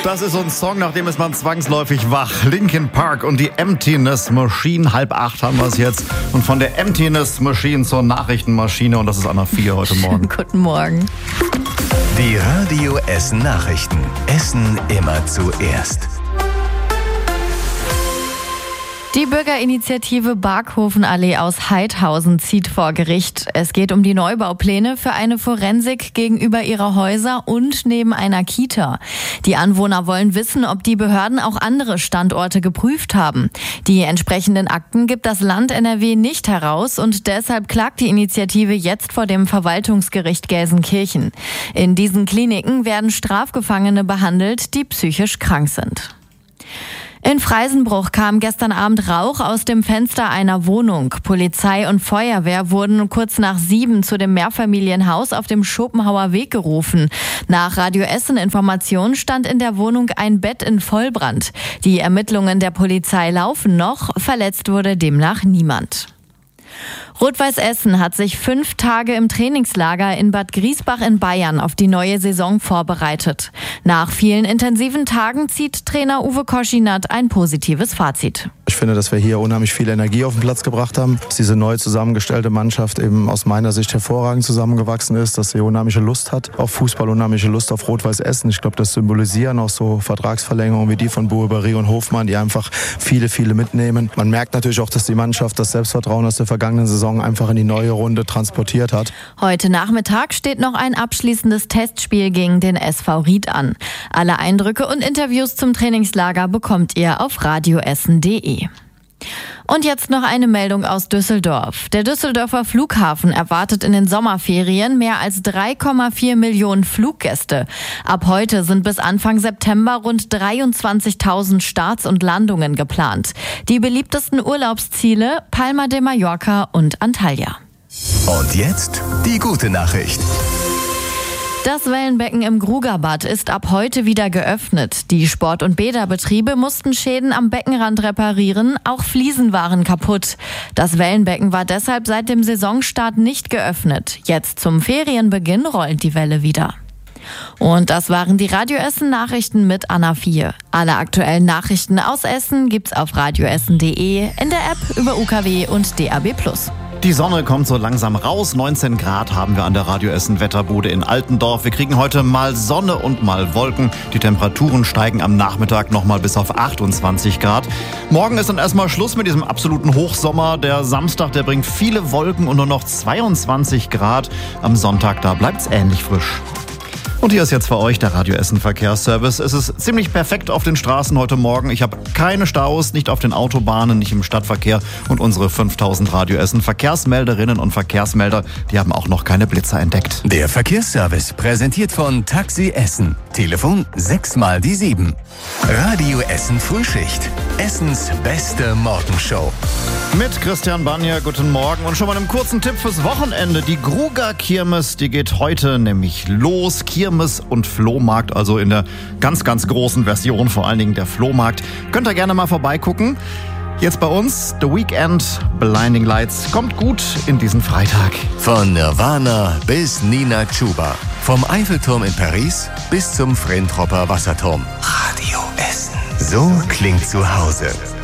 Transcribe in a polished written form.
Das ist so ein Song, nach dem ist man zwangsläufig wach. Linkin Park und die Emptiness Machine. 7:30 haben wir es jetzt. Und von der Emptiness Machine zur Nachrichtenmaschine. Und das ist Anna 4 heute Morgen. Guten Morgen. Die Radio Essen Nachrichten. Essen immer zuerst. Die Bürgerinitiative Barkhofenallee aus Heidhausen zieht vor Gericht. Es geht um die Neubaupläne für eine Forensik gegenüber ihrer Häuser und neben einer Kita. Die Anwohner wollen wissen, ob die Behörden auch andere Standorte geprüft haben. Die entsprechenden Akten gibt das Land NRW nicht heraus und deshalb klagt die Initiative jetzt vor dem Verwaltungsgericht Gelsenkirchen. In diesen Kliniken werden Strafgefangene behandelt, die psychisch krank sind. In Freisenbruch kam gestern Abend Rauch aus dem Fenster einer Wohnung. Polizei und Feuerwehr wurden kurz nach 7 zu dem Mehrfamilienhaus auf dem Schopenhauer Weg gerufen. Nach Radio Essen Informationen stand in der Wohnung ein Bett in Vollbrand. Die Ermittlungen der Polizei laufen noch, verletzt wurde demnach niemand. Rot-Weiß Essen hat sich 5 Tage im Trainingslager in Bad Griesbach in Bayern auf die neue Saison vorbereitet. Nach vielen intensiven Tagen zieht Trainer Uwe Koschinat ein positives Fazit. Ich finde, dass wir hier unheimlich viel Energie auf den Platz gebracht haben, dass diese neu zusammengestellte Mannschaft eben aus meiner Sicht hervorragend zusammengewachsen ist, dass sie unheimliche Lust hat auf Fußball, unheimliche Lust auf Rot-Weiß Essen. Ich glaube, das symbolisieren auch so Vertragsverlängerungen wie die von Bueberry und Hofmann, die einfach viele mitnehmen. Man merkt natürlich auch, dass die Mannschaft das Selbstvertrauen aus der vergangenen Saison einfach in die neue Runde transportiert hat. Heute Nachmittag steht noch ein abschließendes Testspiel gegen den SV Ried an. Alle Eindrücke und Interviews zum Trainingslager bekommt ihr auf radioessen.de. Und jetzt noch eine Meldung aus Düsseldorf. Der Düsseldorfer Flughafen erwartet in den Sommerferien mehr als 3,4 Millionen Fluggäste. Ab heute sind bis Anfang September rund 23.000 Starts und Landungen geplant. Die beliebtesten Urlaubsziele Palma de Mallorca und Antalya. Und jetzt die gute Nachricht. Das Wellenbecken im Grugerbad ist ab heute wieder geöffnet. Die Sport- und Bäderbetriebe mussten Schäden am Beckenrand reparieren, auch Fliesen waren kaputt. Das Wellenbecken war deshalb seit dem Saisonstart nicht geöffnet. Jetzt zum Ferienbeginn rollt die Welle wieder. Und das waren die Radio Essen Nachrichten mit Anna 4. Alle aktuellen Nachrichten aus Essen gibt's auf radioessen.de, in der App, über UKW und DAB+. Die Sonne kommt so langsam raus. 19 Grad haben wir an der Radio Essen Wetterbude in Altendorf. Wir kriegen heute mal Sonne und mal Wolken. Die Temperaturen steigen am Nachmittag nochmal bis auf 28 Grad. Morgen ist dann erstmal Schluss mit diesem absoluten Hochsommer. Der Samstag, der bringt viele Wolken und nur noch 22 Grad. Am Sonntag, da bleibt's ähnlich frisch. Und hier ist jetzt für euch der Radio Essen Verkehrsservice. Es ist ziemlich perfekt auf den Straßen heute Morgen. Ich habe keine Staus, nicht auf den Autobahnen, nicht im Stadtverkehr. Und unsere 5000 Radio Essen Verkehrsmelderinnen und Verkehrsmelder, die haben auch noch keine Blitzer entdeckt. Der Verkehrsservice präsentiert von Taxi Essen. Telefon 6x7. Radio Essen Frühschicht. Essens beste Morgenshow. Mit Christian Banja, guten Morgen. Und schon mal einen kurzen Tipp fürs Wochenende. Die Gruger Kirmes, die geht heute nämlich los. Kirmes und Flohmarkt, also in der ganz großen Version, vor allen Dingen der Flohmarkt. Könnt ihr gerne mal vorbeigucken. Jetzt bei uns The Weeknd, Blinding Lights. Kommt gut in diesen Freitag. Von Nirvana bis Nina Chuba. Vom Eiffelturm in Paris bis zum Frentropper Wasserturm. Radio Essen. So klingt zu Hause.